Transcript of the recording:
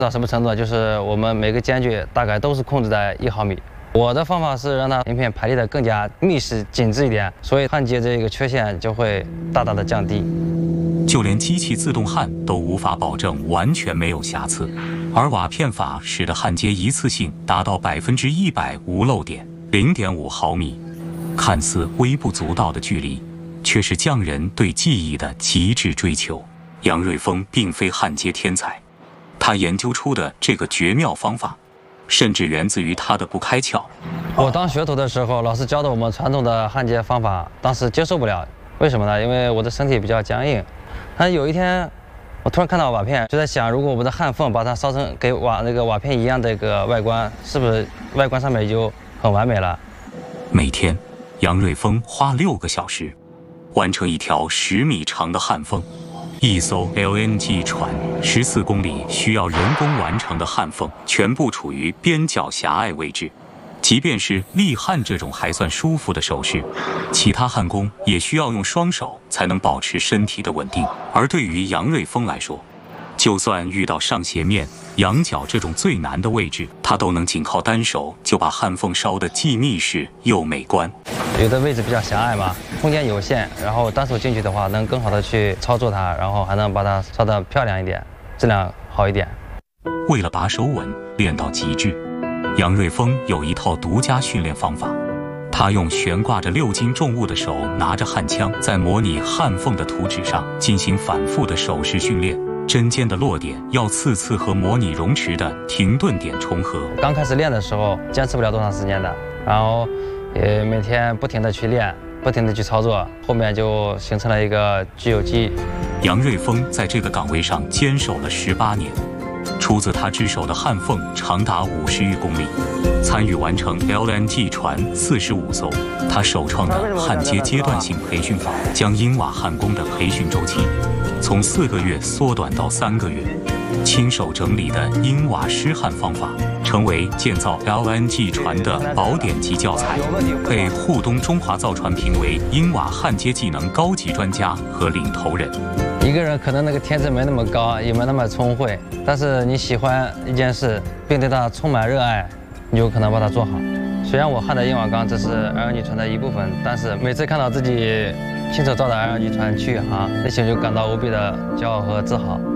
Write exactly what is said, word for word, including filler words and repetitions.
到什么程度呢？就是我们每个间距大概都是控制在一毫米。我的方法是让它鳞片排列的更加密实紧致一点，所以焊接这个缺陷就会大大的降低。 就连机器自动焊都无法保证完全没有瑕疵，而瓦片法使得焊接一次性达到百分之一百无漏点，零点五毫米，看似微不足道的距离，却是匠人对技艺的极致追求。杨瑞峰并非焊接天才，他研究出的这个绝妙方法，甚至源自于他的不开窍。 我当学徒的时候，老师教的我们传统的焊接方法，当时接受不了，为什么呢？因为我的身体比较僵硬。但有一天，我突然看到瓦片，就在想，如果我们的焊缝把它烧成跟瓦那个瓦片一样的一个外观，是不是外观上面就很完美了？ 每天，杨瑞峰花六个小时，完成一条十米长的焊缝。一艘 L N G 船十四公里需要人工完成的焊缝，全部处于边角狭隘位置。即便是立焊这种还算舒服的手势，其他焊工也需要用双手才能保持身体的稳定。而对于杨瑞峰来说，就算遇到上斜面、仰角这种最难的位置，他都能仅靠单手就把焊缝烧得既密实又美观。 有的位置比较狭隘嘛，空间有限，然后单手进去的话，能更好的去操作它，然后还能把它烧得漂亮一点，质量好一点。 为了把手稳练到极致，杨瑞峰有一套独家训练方法。他用悬挂着六斤重物的手拿着焊枪，在模拟焊缝的图纸上进行反复的手势训练。针尖的落点要次次和模拟熔池的停顿点重合。 刚开始练的时候，坚持不了多长时间的，然后也每天不停的去练，不停的去操作，后面就形成了一个具有记忆。 杨瑞峰在这个岗位上坚守了十八年。出自他之手的焊缝长达五十余公里，参与完成 L N G 船四十五艘。他首创的焊接阶段性培训法，将英瓦焊工的培训周期从四个月缩短到三个月。亲手整理的英瓦湿焊方法，成为建造 L N G 船的宝典级教材，被沪东中华造船评为英瓦焊接技能高级专家和领头人。 一个人可能那个天资没那么高，也没那么聪慧，但是你喜欢一件事，并对它充满热爱，你就可能把它做好。虽然我焊的英瓦钢只是 L N G 船的一部分，但是每次看到自己亲手造的 L N G 船去航，内心就感到无比的骄傲和自豪。